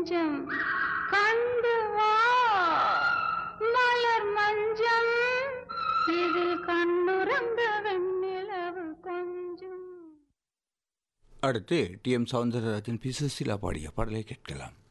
கொஞ்சம் கண்டு வா மலர் மஞ்சம் இதில் கண்ணுறங்க வெண்ணிலவு கொஞ்சம். அடுத்து டி.எம். சௌந்தரராஜன் பி. சுசீலா பாடிய பாடலை கேட்கலாம்.